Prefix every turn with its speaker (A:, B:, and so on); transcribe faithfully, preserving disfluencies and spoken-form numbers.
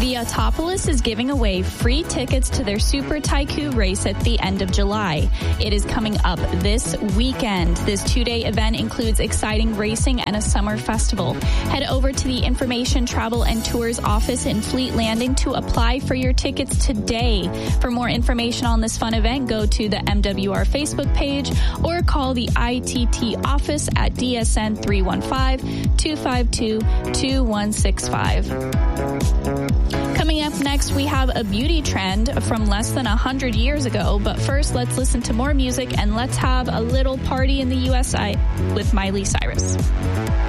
A: The Autopolis is giving away free tickets to their Super Taiku race at the end of July. It is coming up this weekend. This two-day event includes exciting racing and a summer festival. Head over to the Information Travel and Tours office in Fleet Landing to apply for your tickets today. For more information on this fun event, go to the M W R Facebook page or call the I T T office at D S N three one five, two five two, two one six five. Coming up next, we have a beauty trend from less than one hundred years ago. But first, let's listen to more music and let's have a little party in the U S A with Miley Cyrus.